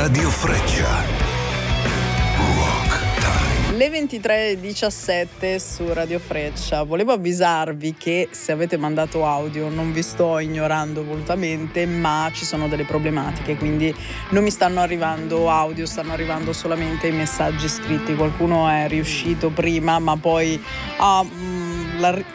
Radio Freccia. Rock Time. Le 23:17 su Radio Freccia. Volevo avvisarvi che se avete mandato audio non vi sto ignorando volutamente, ma ci sono delle problematiche, quindi non mi stanno arrivando audio, stanno arrivando solamente i messaggi scritti. Qualcuno è riuscito prima, ma poi